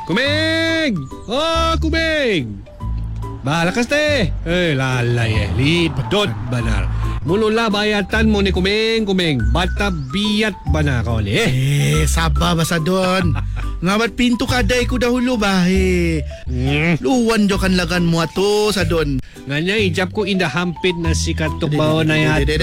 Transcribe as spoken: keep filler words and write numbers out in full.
Kumeng! Oh, Kumeng! Balakas te! Eh, lalay eh. Lidot banar. Mulula bayatan mo ni Kumeng, Kumeng. Bata biyat ba na ka uli eh? Eh, saba ba sa doon? Ngamat pinto kaday ko dahulo ba eh. Mm. Luwan do kan lagan mo ato sa doon. Nga niya, ijab ko indahampit na si Katukbao na yat.